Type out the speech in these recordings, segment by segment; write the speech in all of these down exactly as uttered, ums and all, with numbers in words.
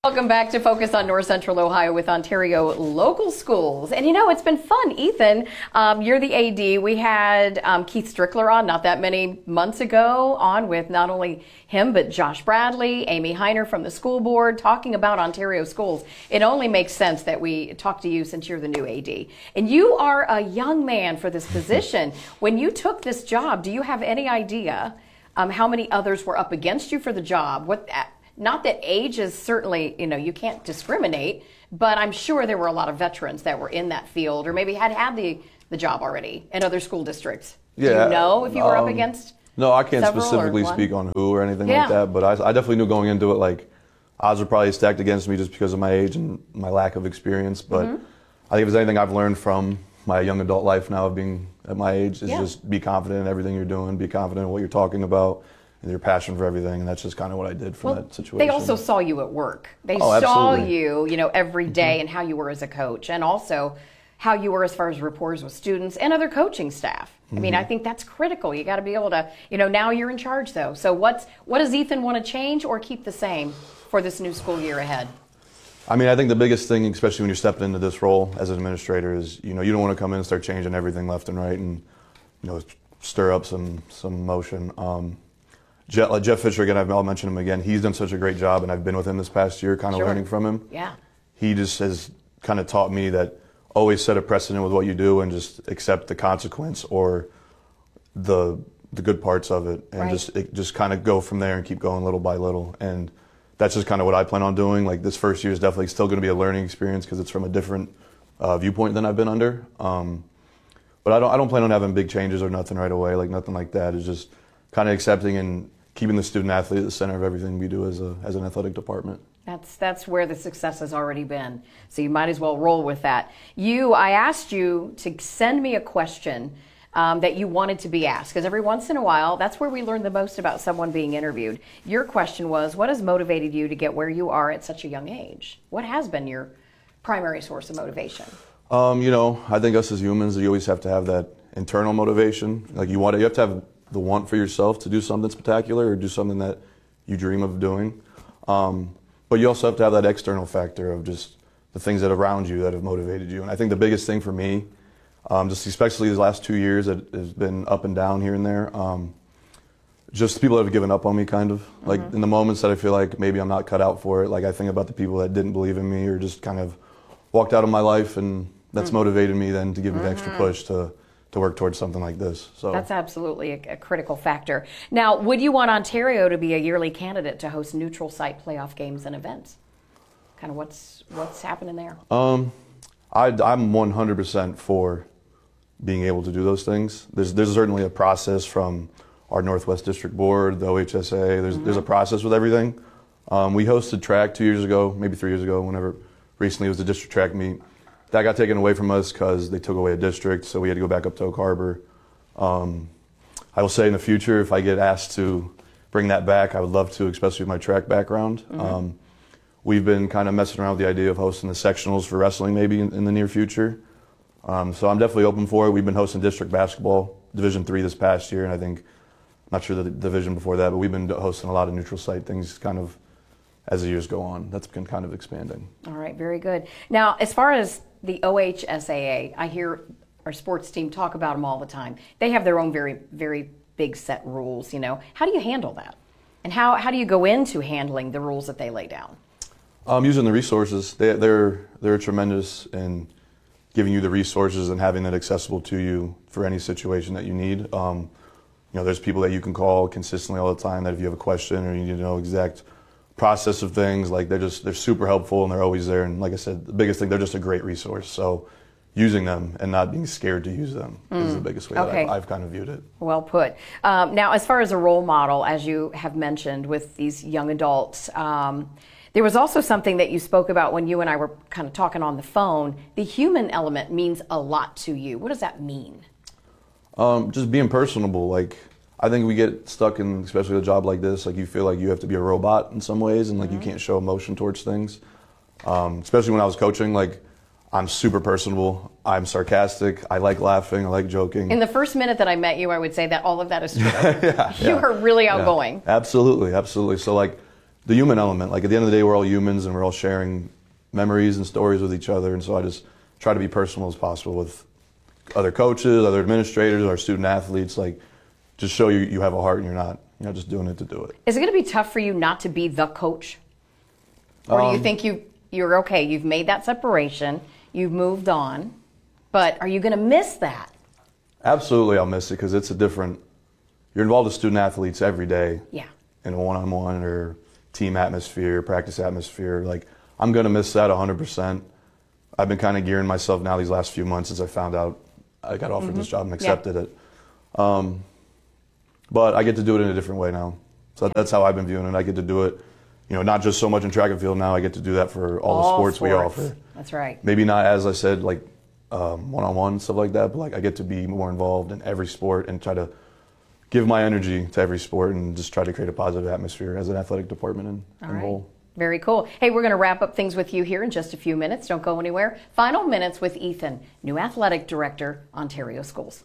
Welcome back to Focus on North Central Ohio with Ontario Local Schools. And you know, it's been fun. Ethan, um, you're the A D. We had um, Keith Strickler on not that many months ago on with not only him, but Josh Bradley, Amy Heiner from the school board, talking about Ontario schools. It only makes sense that we talk to you since you're the new A D. And you are a young man for this position. When you took this job, do you have any idea um, how many others were up against you for the job? What? Not that age is certainly, you know, you can't discriminate, but I'm sure there were a lot of veterans that were in that field or maybe had had the, the job already in other school districts. Yeah, Do you know if you were um, up against No, I can't several specifically or speak on who or anything Yeah. like that, but I, I definitely knew going into it, like, odds were probably stacked against me just because of my age and my lack of experience, but mm-hmm. I think if there's anything I've learned from my young adult life now of being at my age is yeah. just be confident in everything you're doing, be confident in what you're talking about, and your passion for everything, and that's just kind of what I did from well, that situation. They also saw you at work. They oh, saw absolutely. you, you know, every day mm-hmm. and how you were as a coach, and also how you were as far as rapport with students and other coaching staff. Mm-hmm. I mean, I think that's critical. You got to be able to, you know, now you're in charge though. So what's what does Ethan want to change or keep the same for this new school year ahead? I mean, I think the biggest thing, especially when you're stepping into this role as an administrator, is, you know, you don't want to come in and start changing everything left and right and, you know, stir up some, some motion. Um, Jeff, like Jeff Fisher, again, I'll mention him again. He's done such a great job, and I've been with him this past year, kind of sure. learning from him. Yeah. He just has kind of taught me that always set a precedent with what you do and just accept the consequence or the the good parts of it, and right. just it, just kind of go from there and keep going little by little. And that's just kind of what I plan on doing. Like, this first year is definitely still going to be a learning experience because it's from a different uh, viewpoint than I've been under. Um, but I don't I don't plan on having big changes or nothing right away. Like, nothing like that. It's just kind of accepting and keeping the student athlete at the center of everything we do as a as an athletic department. That's that's where the success has already been. So you might as well roll with that. You, I asked you to send me a question um, that you wanted to be asked, because every once in a while, that's where we learn the most about someone being interviewed. Your question was, what has motivated you to get where you are at such a young age? What has been your primary source of motivation? Um, you know, I think us as humans, you always have to have that internal motivation. Like, you want to, you have to have the want for yourself to do something spectacular or do something that you dream of doing. Um, but you also have to have that external factor of just the things that are around you that have motivated you. And I think the biggest thing for me, um, just especially these last two years, it has been up and down here and there. Um, just people that have given up on me, kind of. Mm-hmm. Like, in the moments that I feel like maybe I'm not cut out for it, like, I think about the people that didn't believe in me or just kind of walked out of my life, and that's mm-hmm. motivated me then to give me mm-hmm. the extra push to to work towards something like this. So that's absolutely a, a critical factor. Now, would you want Ontario to be a yearly candidate to host neutral site playoff games and events? Kind of what's what's happening there? Um, I, I'm one hundred percent for being able to do those things. There's there's certainly a process from our Northwest District Board, the O H S A. There's mm-hmm. there's a process with everything. Um, we hosted track two years ago, maybe three years ago, whenever recently it was the district track meet. That got taken away from us because they took away a district, so we had to go back up to Oak Harbor. Um, I will say in the future, if I get asked to bring that back, I would love to, especially with my track background. Mm-hmm. Um, we've been kind of messing around with the idea of hosting the sectionals for wrestling maybe in, in the near future. Um, so I'm definitely open for it. We've been hosting district basketball, Division three this past year, and I think, I'm not sure the division before that, but we've been hosting a lot of neutral site things kind of as the years go on. That's been kind of expanding. All right, very good. Now, as far as the O H S A A, I hear our sports team talk about them all the time. They have their own very, very big set rules, you know. How do you handle that? And how, how do you go into handling the rules that they lay down? Um, using the resources. They, they're, they're tremendous in giving you the resources and having that accessible to you for any situation that you need. Um, you know, there's people that you can call consistently all the time that if you have a question or you need to know exact process of things, like, they're just they're super helpful and they're always there. And like I said, the biggest thing, they're just a great resource. So using them and not being scared to use them mm. is the biggest way okay. that I've, I've kind of viewed it. Well put. Um, now, as far as a role model, as you have mentioned with these young adults, um, there was also something that you spoke about when you and I were kind of talking on the phone. The human element means a lot to you. What does that mean? Um, just being personable. Like, I think we get stuck in, especially a job like this, like, you feel like you have to be a robot in some ways, and like mm-hmm. you can't show emotion towards things. Um, especially when I was coaching, like, I'm super personable. I'm sarcastic. I like laughing. I like joking. In the first minute that I met you, I would say that all of that is true. yeah, you yeah, are really outgoing. Yeah, absolutely, absolutely. So, like, the human element. Like at the end of the day, we're all humans and we're all sharing memories and stories with each other. And so I just try to be personal as possible with other coaches, other administrators, our student athletes. Like just show you you have a heart and you're not you're not just doing it to do it. Is it going to be tough for you not to be the coach? Or do you Um, think you, you're okay, you've made that separation, you've moved on, but are you going to miss that? Absolutely, I'll miss it because it's a different. You're involved with student athletes every day. Yeah. In a one-on-one or team atmosphere, practice atmosphere. Like I'm gonna miss that one hundred percent. I've been kind of gearing myself now these last few months since I found out I got offered mm-hmm. this job and accepted yeah. it. Um, but I get to do it in a different way now. So yeah. that's how I've been viewing it. I get to do it, you know, not just so much in track and field now. I get to do that for all, all the sports, sports we offer. That's right. Maybe not, as I said, like um, one-on-one stuff like that, but like I get to be more involved in every sport and try to give my energy to every sport and just try to create a positive atmosphere as an athletic department and, and right. role. Very cool. Hey, we're going to wrap up things with you here in just a few minutes. Don't go anywhere. Final minutes with Ethan, new athletic director, Ontario Schools.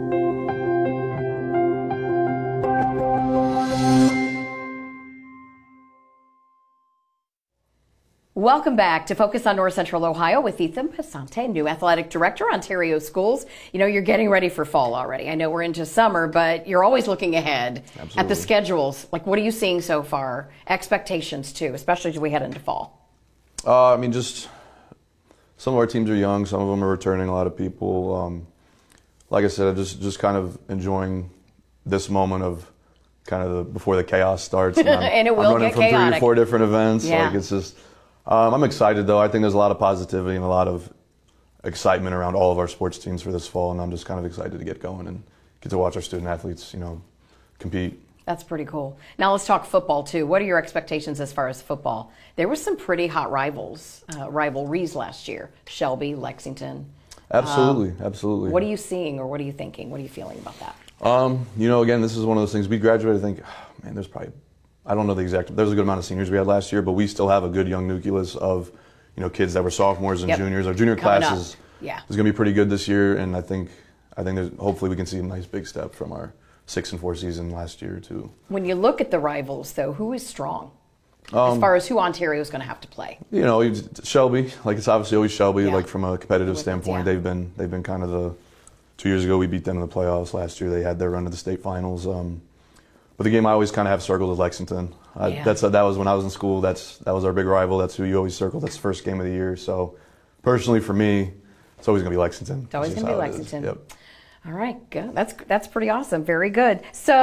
Welcome back to Focus on North Central Ohio with Ethan Passante, new athletic director, Ontario Schools. You know, you're getting ready for fall already. I know we're into summer, but you're always looking ahead Absolutely. At the schedules. Like, what are you seeing so far? Expectations, too, especially as we head into fall. Uh, I mean, just some of our teams are young. Some of them are returning a lot of people. Um, like I said, I'm just, just kind of enjoying this moment of kind of the, before the chaos starts. And, and it will I'm running get from chaotic. three or four different events. Yeah. Like, it's just... Um, I'm excited, though. I think there's a lot of positivity and a lot of excitement around all of our sports teams for this fall, and I'm just kind of excited to get going and get to watch our student athletes, you know, compete. That's pretty cool. Now let's talk football, too. What are your expectations as far as football? There were some pretty hot rivals, uh, rivalries last year. Shelby, Lexington. Absolutely, um, absolutely. What are you seeing or what are you thinking? What are you feeling about that? Um, you know, again, this is one of those things. We graduated, I think, oh, man, there's probably... I don't know the exact, there's a good amount of seniors we had last year, but we still have a good young nucleus of, you know, kids that were sophomores and yep. juniors. Our junior Coming class is, yeah. is going to be pretty good this year, and I think I think there's, hopefully we can see a nice big step from our six and four season last year too. When you look at the rivals, though, who is strong um, as far as who Ontario is going to have to play? You know, Shelby, like it's obviously always Shelby. Yeah. Like from a competitive With standpoint, yeah. they've been they've been kind of the. Two years ago, we beat them in the playoffs. Last year, they had their run to the state finals. Um, But the game I always kind of have circled is Lexington. I, yeah. That's that was when I was in school. That's that was our big rival. That's who you always circle. That's the first game of the year. So, personally for me, it's always going to be Lexington. It's always going to be Lexington. Yep. All right, good. That's that's pretty awesome. Very good.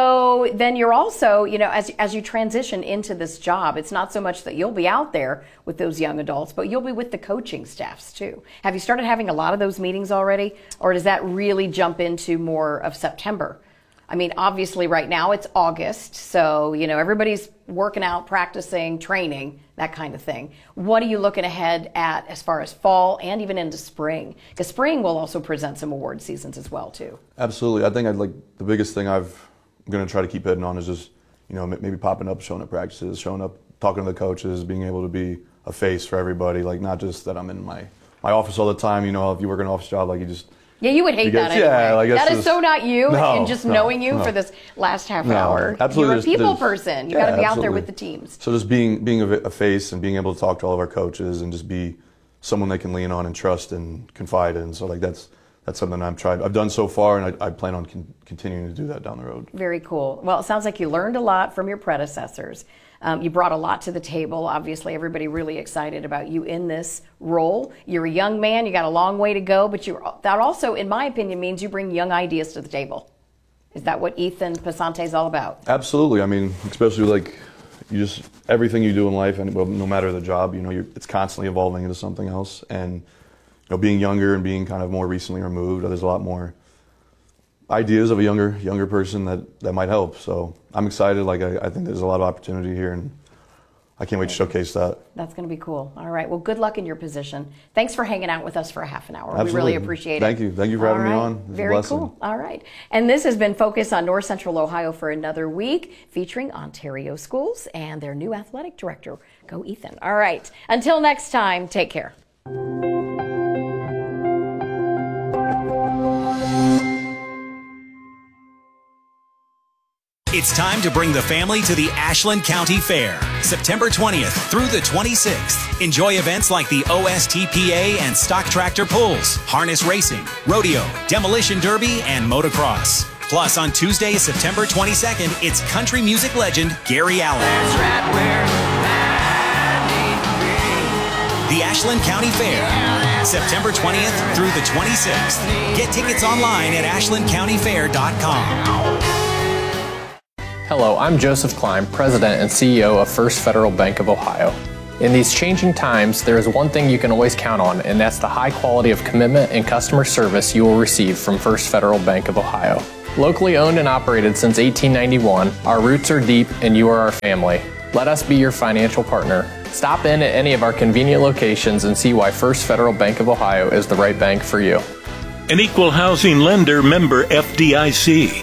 So then you're also, you know, as as you transition into this job, it's not so much that you'll be out there with those young adults, but you'll be with the coaching staffs too. Have you started having a lot of those meetings already, or does that really jump into more of September? I mean, obviously right now it's August, so, you know, everybody's working out, practicing, training, that kind of thing. What are you looking ahead at as far as fall and even into spring? Because spring will also present some award seasons as well, too. Absolutely. I think I'd like the biggest thing I've, I'm going to try to keep hitting on is just, you know, maybe popping up, showing up practices, showing up, talking to the coaches, being able to be a face for everybody. Like, not just that I'm in my, my office all the time, you know, if you work an office job, like you just... Yeah, you would hate because, that anyway. Yeah, like that is just, so not you, no, and just no, knowing you no. for this last half no, hour. Absolutely. You're a people there's, person. You yeah, got to be absolutely. out there with the teams. So just being being a, a face and being able to talk to all of our coaches and just be someone they can lean on and trust and confide in. So like that's that's something I've tried. I've done so far, and I, I plan on con- continuing to do that down the road. Very cool. Well, it sounds like you learned a lot from your predecessors. Um, you brought a lot to the table. Obviously, everybody really excited about you in this role. You're a young man. You got a long way to go, but you that also, in my opinion, means you bring young ideas to the table. Is that what Ethan Passante is all about? Absolutely. I mean, especially like you just everything you do in life, and well, no matter the job, you know, you're, it's constantly evolving into something else. And you know, being younger and being kind of more recently removed, there's a lot more ideas of a younger younger person that, that might help. So I'm excited. Like I, I think there's a lot of opportunity here, and I can't wait to showcase that. That's going to be cool. All right. Well, good luck in your position. Thanks for hanging out with us for a half an hour. Absolutely. We really appreciate it. Thank you. Thank you for having right. me on. It's Very a blessing. cool. All right. And this has been Focus on North Central Ohio for another week, featuring Ontario Schools and their new athletic director. Go Ethan. All right. Until next time, take care. It's time to bring the family to the Ashland County Fair, September twentieth through the twenty-sixth. Enjoy events like the O S T P A and stock tractor pulls, harness racing, rodeo, demolition derby, and motocross. Plus, on Tuesday, September twenty-second, it's country music legend Gary Allan. That's right where I need to be. The Ashland County Fair, September twentieth through the twenty-sixth. Get tickets online at ashland county fair dot com. Hello, I'm Joseph Klein, President and C E O of First Federal Bank of Ohio. In these changing times, there is one thing you can always count on, and that's the high quality of commitment and customer service you will receive from First Federal Bank of Ohio. Locally owned and operated since eighteen ninety-one, our roots are deep and you are our family. Let us be your financial partner. Stop in at any of our convenient locations and see why First Federal Bank of Ohio is the right bank for you. An equal housing lender, member F D I C.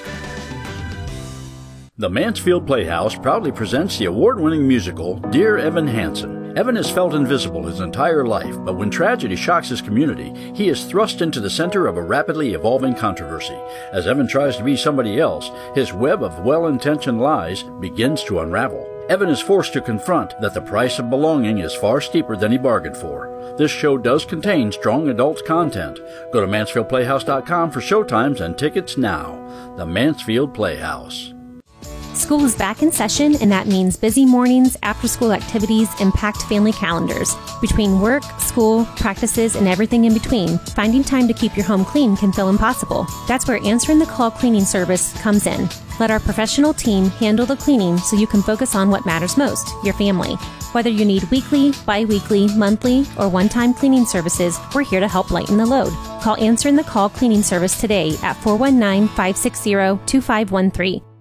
The Mansfield Playhouse proudly presents the award-winning musical, Dear Evan Hansen. Evan has felt invisible his entire life, but when tragedy shocks his community, he is thrust into the center of a rapidly evolving controversy. As Evan tries to be somebody else, his web of well-intentioned lies begins to unravel. Evan is forced to confront that the price of belonging is far steeper than he bargained for. This show does contain strong adult content. Go to mansfield playhouse dot com for showtimes and tickets now. The Mansfield Playhouse. School is back in session, and that means busy mornings, after-school activities, and packed family calendars. Between work, school, practices, and everything in between, finding time to keep your home clean can feel impossible. That's where Answering the Call cleaning service comes in. Let our professional team handle the cleaning so you can focus on what matters most, your family. Whether you need weekly, bi-weekly, monthly, or one-time cleaning services, we're here to help lighten the load. Call Answering the Call cleaning service today at four one nine, five six zero, two five one three.